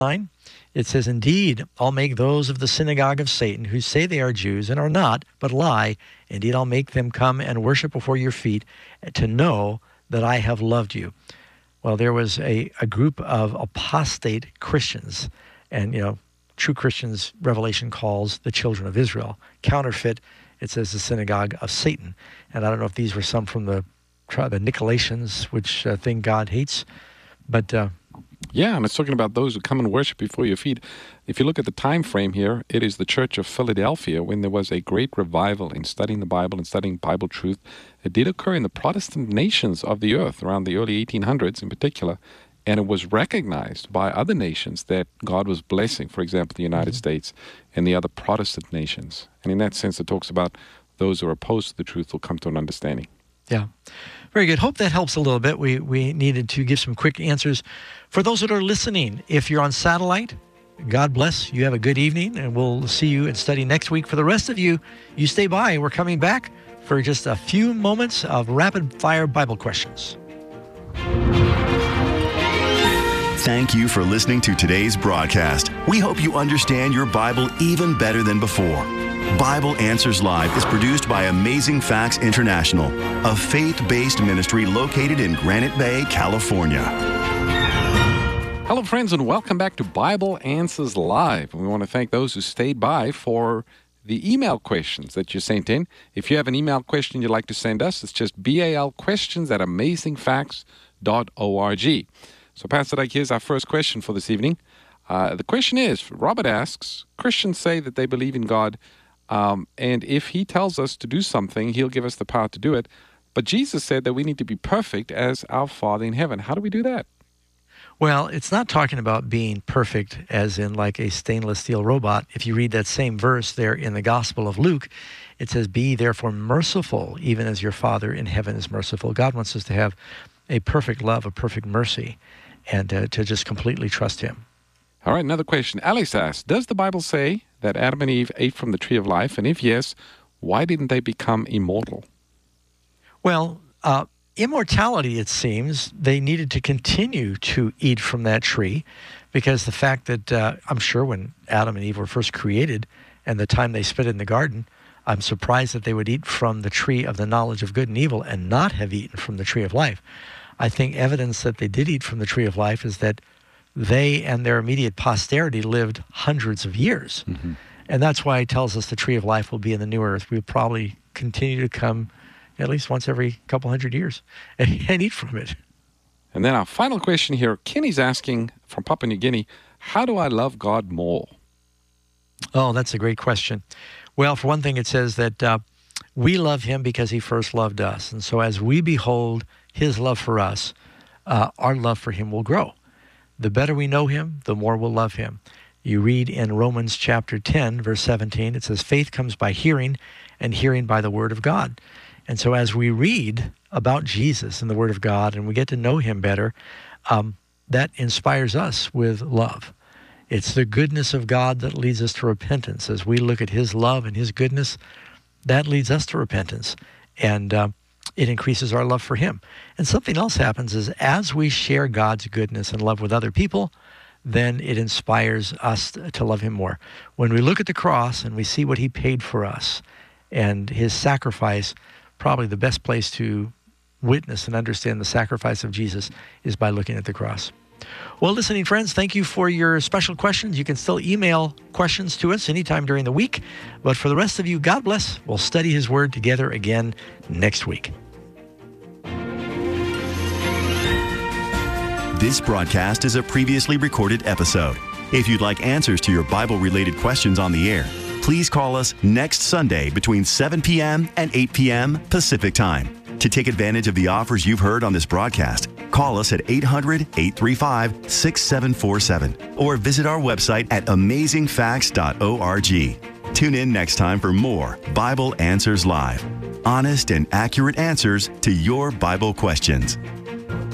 9, it says, "Indeed, I'll make those of the synagogue of Satan who say they are Jews and are not, but lie. Indeed, I'll make them come and worship before your feet to know that I have loved you." Well, there was a group of apostate Christians, and, true Christians, Revelation calls the children of Israel. Counterfeit, it says the synagogue of Satan. And I don't know if these were some from the Nicolaitans, which thing God hates, but... Yeah, and it's talking about those who come and worship before your feet. If you look at the time frame here, it is the Church of Philadelphia when there was a great revival in studying the Bible and studying Bible truth. It did occur in the Protestant nations of the earth around the early 1800s in particular, and it was recognized by other nations that God was blessing, for example, the United States and the other Protestant nations. And in that sense, it talks about those who are opposed to the truth will come to an understanding. Yeah. Very good. Hope that helps a little bit. We needed to give some quick answers. For those that are listening, if you're on satellite, God bless. You have a good evening, and we'll see you and study next week. For the rest of you, you stay by. We're coming back for just a few moments of rapid-fire Bible questions. Thank you for listening to today's broadcast. We hope you understand your Bible even better than before. Bible Answers Live is produced by Amazing Facts International, a faith-based ministry located in Granite Bay, California. Hello, friends, and welcome back to Bible Answers Live. We want to thank those who stayed by for the email questions that you sent in. If you have an email question you'd like to send us, it's just balquestions@amazingfacts.org. So, Pastor Dyke, here's our first question for this evening. The question is, Robert asks, Christians say that they believe in God, and if he tells us to do something, he'll give us the power to do it. But Jesus said that we need to be perfect as our Father in heaven. How do we do that? Well, it's not talking about being perfect as in like a stainless steel robot. If you read that same verse there in the Gospel of Luke, it says, "Be therefore merciful, even as your Father in heaven is merciful." God wants us to have a perfect love, a perfect mercy, and to just completely trust him. All right, another question. Alex asks, does the Bible say that Adam and Eve ate from the tree of life? And if yes, why didn't they become immortal? Well, immortality, it seems, they needed to continue to eat from that tree, because the fact that I'm sure when Adam and Eve were first created and the time they spent in the garden, I'm surprised that they would eat from the tree of the knowledge of good and evil and not have eaten from the tree of life. I think evidence that they did eat from the tree of life is that they and their immediate posterity lived hundreds of years. Mm-hmm. And that's why it tells us the tree of life will be in the new earth. We'll probably continue to come at least once every couple hundred years and eat from it. And then our final question here, Kenny's asking from Papua New Guinea, how do I love God more? Oh, that's a great question. Well, for one thing, it says that we love him because he first loved us. And so as we behold his love for us, our love for him will grow. The better we know him, the more we'll love him. You read in Romans chapter 10, verse 17, it says, "Faith comes by hearing, and hearing by the word of God." And so as we read about Jesus in the word of God and we get to know him better, that inspires us with love. It's the goodness of God that leads us to repentance. As we look at his love and his goodness, that leads us to repentance. And it increases our love for him. And something else happens is as we share God's goodness and love with other people, then it inspires us to love him more. When we look at the cross and we see what he paid for us and his sacrifice, probably the best place to witness and understand the sacrifice of Jesus is by looking at the cross. Well, listening friends, thank you for your special questions. You can still email questions to us anytime during the week. But for the rest of you, God bless. We'll study his word together again next week. This broadcast is a previously recorded episode. If you'd like answers to your Bible-related questions on the air, please call us next Sunday between 7 p.m. and 8 p.m. Pacific Time. To take advantage of the offers you've heard on this broadcast, call us at 800-835-6747 or visit our website at amazingfacts.org. Tune in next time for more Bible Answers Live. Honest and accurate answers to your Bible questions.